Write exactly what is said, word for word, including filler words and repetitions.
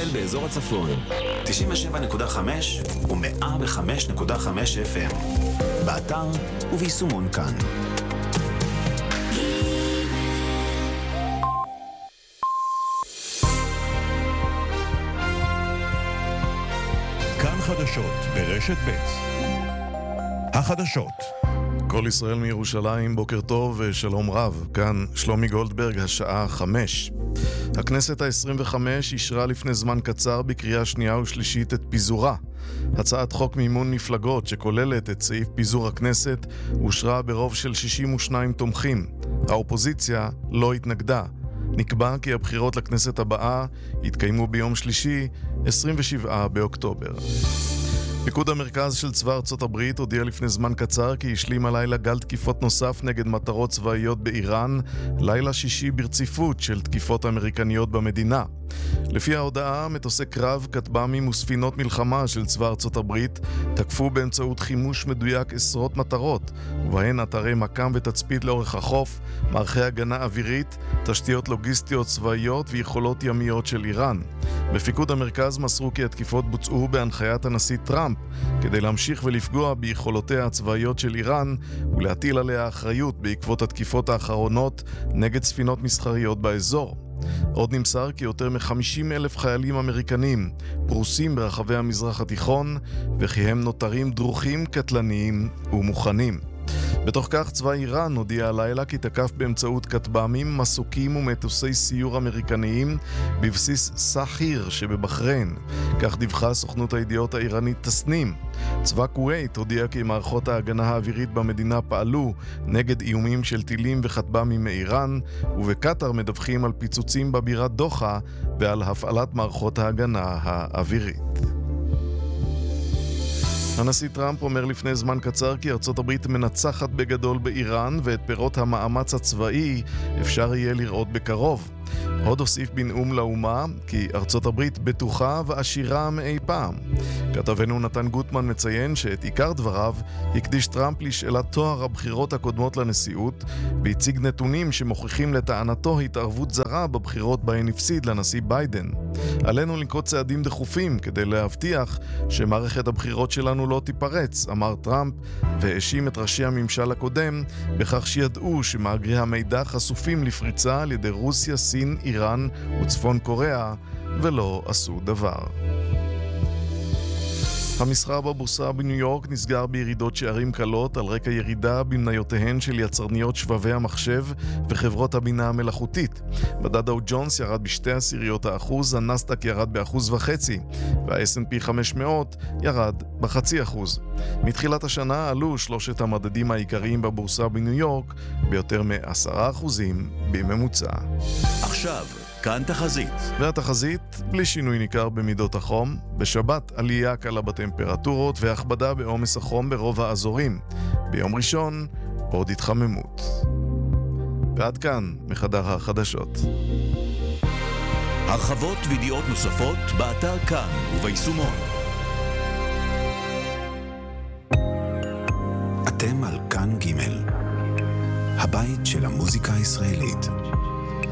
ישראל באזור הצפון, תשעים ושבע נקודה חמש ו-מאה וחמש נקודה חמש אף אם. באתר וביישומון כאן. כאן חדשות ברשת ב'. החדשות. כל ישראל מירושלים, בוקר טוב ושלום רב. כאן שלומי גולדברג, השעה חמש. הכנסת ה-עשרים וחמש אישרה לפני זמן קצר בקריאה שנייה ושלישית את פיזורה. הצעת חוק מימון מפלגות שכוללת את סעיף פיזור הכנסת אושרה ברוב של שישים ושניים תומכים. האופוזיציה לא התנגדה. נקבע כי הבחירות לכנסת הבאה יתקיימו ביום שלישי, עשרים ושבעה באוקטובר. פיקוד המרכז של צבא ארצות הברית הודיע לפני זמן קצר כי השלים הלילה גל תקיפות נוסף נגד מטרות צבאיות באיראן, לילה שישי ברציפות של תקיפות אמריקניות במדינה. לפי ההודעה, מטוסי קרב, כטב"מים וספינות מלחמה של צבא ארצות הברית תקפו באמצעות חימוש מדויק עשרות מטרות, ובהן אתרי מקם ותצפית לאורך החוף, מערכי הגנה אווירית, תשתיות לוגיסטיות צבאיות ויכולות ימיות של איראן. בפיקוד המרכז מסרו כי התקיפות בוצעו בהנחיית הנשיא טראמפ כדי להמשיך ולפגוע ביכולותיה הצבאיות של איראן ולהטיל עליה אחריות בעקבות התקיפות האחרונות נגד ספינות מסחריות באזור. עוד נמסר כי יותר מ-חמישים אלף חיילים אמריקנים פרוסים ברחבי המזרח התיכון וכי הם נותרים דרוכים, קטלניים ומוכנים. בתוך כך צבא איראן הודיע הלילה כי תקף באמצעות כטב"מים, מסוקים ומטוסי סיור אמריקניים בבסיס סחיר שבבחריין. כך דיווחה סוכנות הידיעות האיראנית תסנים. צבא כווית הודיע כי מערכות ההגנה האווירית במדינה פעלו נגד איומים של טילים וכטב"מים מאיראן, ובקטר מדווחים על פיצוצים בבירת דוחה ועל הפעלת מערכות ההגנה האווירית. הנשיא טראמפ אומר לפני זמן קצר כי ארצות הברית מנצחת בגדול באיראן ואת פירות המאמץ הצבאי אפשר יהיה לראות בקרוב. עוד הוסיף בנאום לאומה כי ארצות הברית בטוחה ועשירה מאי פעם. כתבנו נתן גוטמן מציין שאת עיקר דבריו הקדיש טראמפ לשאלת תואר הבחירות הקודמות לנשיאות, והציג נתונים שמוכיחים לטענתו התערבות זרה בבחירות בהן הפסיד לנשיא ביידן. עלינו לנקוט צעדים דחופים כדי להבטיח שמערכת הבחירות שלנו לא תיפרץ, אמר טראמפ, והאשים את ראשי הממשל הקודם בכך שידעו שמאגרי המידע חשופים לפריצה על ידי רוסיה, סין, איראן וצפון קוריאה, ולא עשו דבר. המסחר בבורסה בניו יורק נסגר בירידות שערים קלות על רקע ירידה במניותיהן של יצרניות שבבי המחשב וחברות הבינה המלאכותית. מדד דאו ג'ונס ירד בשתי עשיריות האחוז, הנסדק ירד באחוז וחצי, וה-אס אנד פי חמש מאות ירד בחצי אחוז. מתחילת השנה עלו שלושת המדדים העיקריים בבורסה בניו יורק ביותר מעשרה אחוזים בממוצע. עכשיו כאן תחזית. והתחזית, בלי שינוי ניכר במידות החום, בשבת עלייה קלה בטמפרטורות והכבדה בעומס החום ברוב האזורים. ביום ראשון עוד התחממות. ועד כאן מחדר החדשות. הרחבות וידיעות נוספות באתר כאן וביישומון. אתם על כאן ג', הבית של המוזיקה הישראלית.